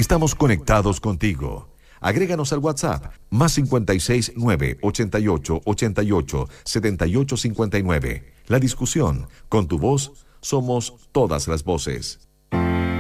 Estamos conectados contigo. Agréganos al WhatsApp, más 56 9 88 88 78 59. La discusión, con tu voz, somos todas las voces.